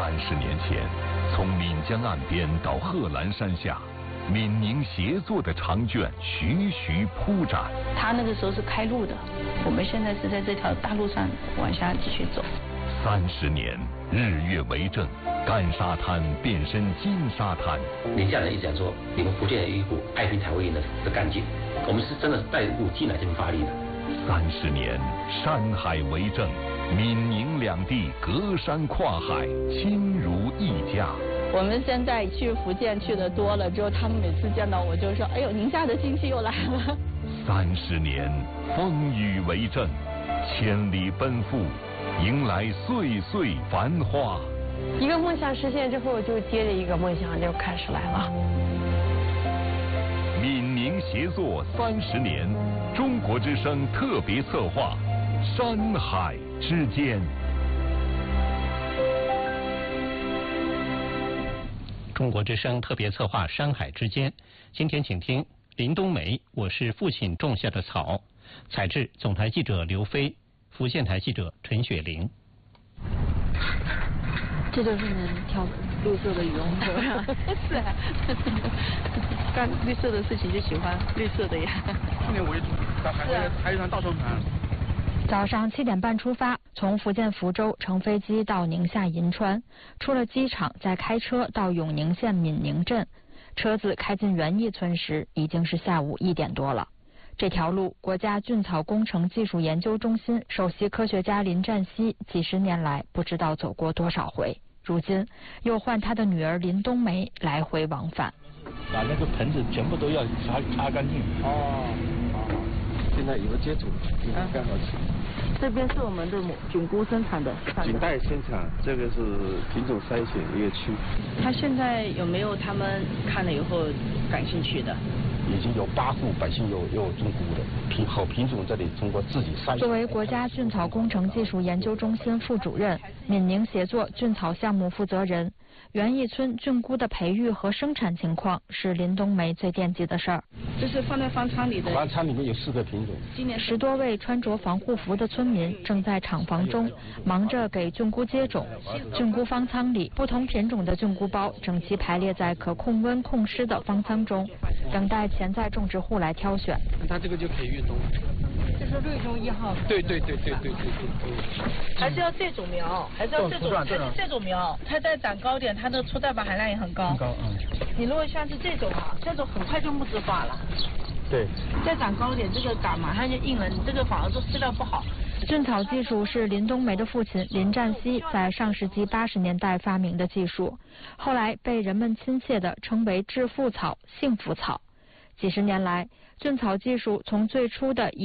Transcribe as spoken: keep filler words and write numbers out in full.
三十年前，从岷江岸边到贺兰山下，闽宁协作的长卷徐徐铺展。 他那个时候是开路的，我们现在是在这条大路上往下继续走。 三十年，日月为证，干沙滩变身金沙滩。 宁夏人一直讲说，你们福建有一股爱拼才会赢的的干劲，我们是真的是带入进来这边发力的。 三十年，山海为证，闽宁两地隔山跨海，亲如一家。 我们现在去福建去的多了之后，他们每次见到我就说：“哎呦，宁夏的亲戚又来了。” 三十年，风雨为证，千里奔赴，迎来岁岁繁花。 一个梦想实现之后，就接着一个梦想就开始来了。 闽宁协作三十年，中国之声特别策划，山海之间。 中国之声特别策划《山海之间》，今天请听林冬梅《我是父亲种下的草》，采制总台记者刘飞，福建台记者陈雪玲。 这就是你跳绿色的羽绒服是吧？ 是啊，干绿色的事情就喜欢绿色的呀。 以年为主，但还会还有一趟大船船。 早上七点半出发，从福建福州乘飞机到宁夏银川，出了机场再开车到永宁县闽宁镇。车子开进园艺村时，已经是下午一点多了。这条路，国家菌草工程技术研究中心首席科学家林占西几十年来不知道走过多少回，如今又换他的女儿林冬梅来回往返。 把那个盆子全部都要擦擦干净。哦，现在有个接触，刚好吃。 这边是我们的菌菇生产的。 菌袋生产，这个是品种筛选一个区。 他现在有没有他们看了以后感兴趣的？ 已经有八户百姓有有种菇的品好品种，这里通过自己筛。 作为国家菌草工程技术研究中心副主任、闽宁协作菌草项目负责人，园艺村菌菇的培育和生产情况是林冬梅最惦记的事儿。 这是放在方舱里的。 方舱里面有四个品种。 今年十多位穿着防护服的村民正在厂房中忙着给菌菇接种。菌菇方舱里，不同品种的菌菇包整齐排列在可控温控湿的方舱中，等待潜在种植户来挑选。 它这个就可以运动。 这是绿中一号。 对对对对对对对。 还是要这种苗，还是要这种，还是这种苗，它再长高点，它的粗蛋白含量也很高。 很高，嗯。 你如果像是这种啊，这种很快就木质化了。 对。 再长高点，这个杆马上就硬了，你这个反而说质量不好。 菌草技术是林冬梅的父亲林占西在上世纪八十年代发明的技术，后来被人们亲切地称为致富草、幸福草。几十年来，菌草技术从最初的一